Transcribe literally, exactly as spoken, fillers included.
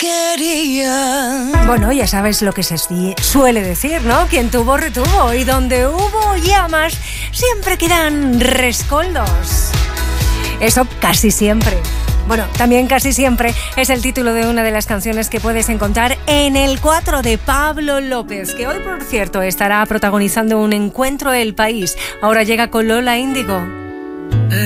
quería. Bueno, ya sabes lo que se suele decir, ¿no? Quien tuvo, retuvo. Y donde hubo llamas, siempre quedan rescoldos. Eso casi siempre. Bueno, también casi siempre es el título de una de las canciones que puedes encontrar en el cuatro de Pablo López, que hoy, por cierto, estará protagonizando un encuentro El País. Ahora llega con Lola Índigo.